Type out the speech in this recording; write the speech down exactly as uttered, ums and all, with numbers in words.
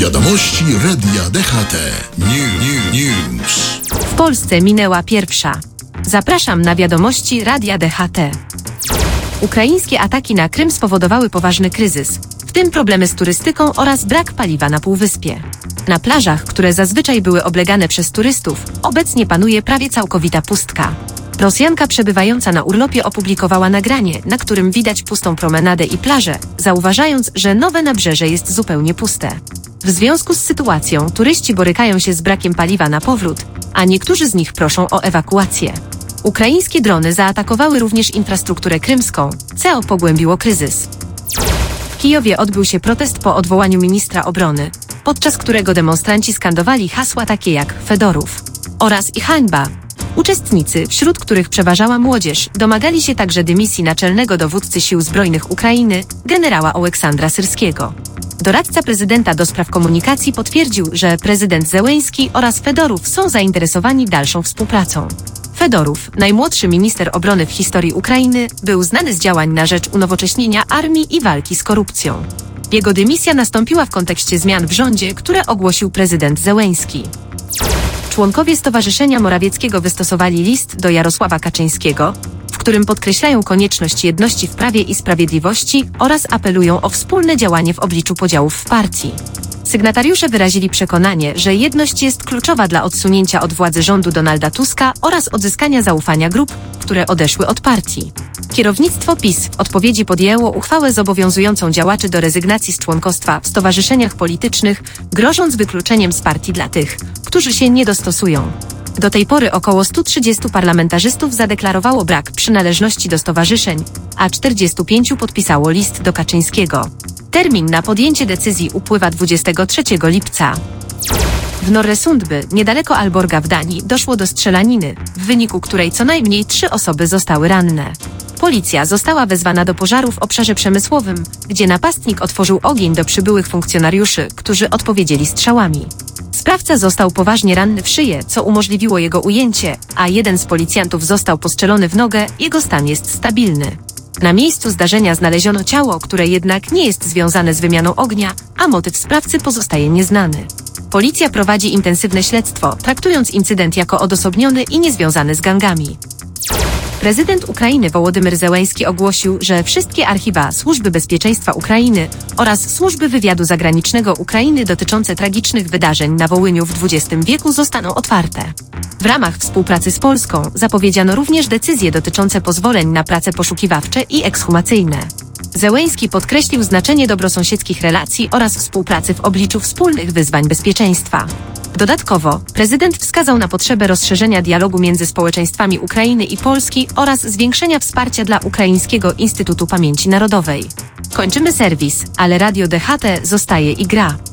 Wiadomości Radia D H T. New, new, news. W Polsce minęła pierwsza. Zapraszam na wiadomości Radia D H T. Ukraińskie ataki na Krym spowodowały poważny kryzys, w tym problemy z turystyką oraz brak paliwa na półwyspie. Na plażach, które zazwyczaj były oblegane przez turystów, obecnie panuje prawie całkowita pustka. Rosjanka przebywająca na urlopie opublikowała nagranie, na którym widać pustą promenadę i plażę, zauważając, że nowe nabrzeże jest zupełnie puste. W związku z sytuacją turyści borykają się z brakiem paliwa na powrót, a niektórzy z nich proszą o ewakuację. Ukraińskie drony zaatakowały również infrastrukturę krymską, co pogłębiło kryzys. W Kijowie odbył się protest po odwołaniu ministra obrony, podczas którego demonstranci skandowali hasła takie jak Fedorów oraz i hańba. Uczestnicy, wśród których przeważała młodzież, domagali się także dymisji naczelnego dowódcy sił zbrojnych Ukrainy, generała Oleksandra Syrskiego. Doradca prezydenta do spraw komunikacji potwierdził, że prezydent Zełenski oraz Fedorów są zainteresowani dalszą współpracą. Fedorów, najmłodszy minister obrony w historii Ukrainy, był znany z działań na rzecz unowocześnienia armii i walki z korupcją. Jego dymisja nastąpiła w kontekście zmian w rządzie, które ogłosił prezydent Zełenski. Członkowie Stowarzyszenia Morawieckiego wystosowali list do Jarosława Kaczyńskiego, w którym podkreślają konieczność jedności w prawie i sprawiedliwości oraz apelują o wspólne działanie w obliczu podziałów w partii. Sygnatariusze wyrazili przekonanie, że jedność jest kluczowa dla odsunięcia od władzy rządu Donalda Tuska oraz odzyskania zaufania grup, które odeszły od partii. Kierownictwo PiS w odpowiedzi podjęło uchwałę zobowiązującą działaczy do rezygnacji z członkostwa w stowarzyszeniach politycznych, grożąc wykluczeniem z partii dla tych, którzy się nie dostosują. Do tej pory około stu trzydziestu parlamentarzystów zadeklarowało brak przynależności do stowarzyszeń, a czterdziestu pięciu podpisało list do Kaczyńskiego. Termin na podjęcie decyzji upływa dwudziestego trzeciego lipca. W Norresundby, niedaleko Alborga w Danii, doszło do strzelaniny, w wyniku której co najmniej trzy osoby zostały ranne. Policja została wezwana do pożaru w obszarze przemysłowym, gdzie napastnik otworzył ogień do przybyłych funkcjonariuszy, którzy odpowiedzieli strzałami. Sprawca został poważnie ranny w szyję, co umożliwiło jego ujęcie, a jeden z policjantów został postrzelony w nogę, jego stan jest stabilny. Na miejscu zdarzenia znaleziono ciało, które jednak nie jest związane z wymianą ognia, a motyw sprawcy pozostaje nieznany. Policja prowadzi intensywne śledztwo, traktując incydent jako odosobniony i niezwiązany z gangami. Prezydent Ukrainy Wołodymyr Zełenski ogłosił, że wszystkie archiwa Służby Bezpieczeństwa Ukrainy oraz Służby Wywiadu Zagranicznego Ukrainy dotyczące tragicznych wydarzeń na Wołyniu w dwudziestym wieku zostaną otwarte. W ramach współpracy z Polską zapowiedziano również decyzje dotyczące pozwoleń na prace poszukiwawcze i ekshumacyjne. Zełenski podkreślił znaczenie dobrosąsiedzkich relacji oraz współpracy w obliczu wspólnych wyzwań bezpieczeństwa. Dodatkowo, prezydent wskazał na potrzebę rozszerzenia dialogu między społeczeństwami Ukrainy i Polski oraz zwiększenia wsparcia dla Ukraińskiego Instytutu Pamięci Narodowej. Kończymy serwis, ale Radio D H T zostaje i gra.